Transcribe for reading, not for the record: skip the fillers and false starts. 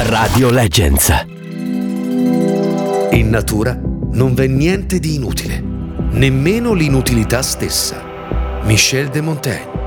Radio Legends. In natura non v'è niente di inutile, nemmeno l'inutilità stessa. Michel de Montaigne.